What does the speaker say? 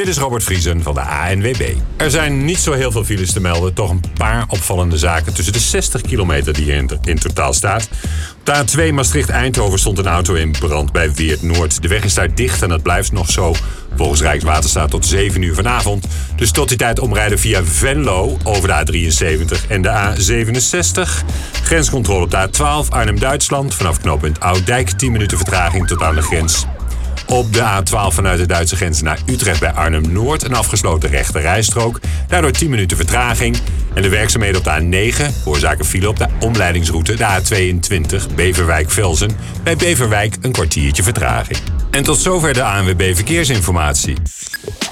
Dit is Robert Vriesen van de ANWB. Er zijn niet zo heel veel files te melden, toch een paar opvallende zaken tussen de 60 kilometer die er in totaal staat. Op de A2 Maastricht-Eindhoven stond een auto in brand bij Weert-Noord. De weg is daar dicht en dat blijft nog zo volgens Rijkswaterstaat tot 7 uur vanavond. Dus tot die tijd omrijden via Venlo over de A73 en de A67. Grenscontrole op de A12 Arnhem-Duitsland. Vanaf knooppunt Ouddijk 10 minuten vertraging tot aan de grens. Op de A12 vanuit de Duitse grens naar Utrecht bij Arnhem-Noord een afgesloten rechte rijstrook. Daardoor 10 minuten vertraging. En de werkzaamheden op de A9 veroorzaken file op de omleidingsroute de A22 Beverwijk-Velzen. Bij Beverwijk een kwartiertje vertraging. En tot zover de ANWB Verkeersinformatie.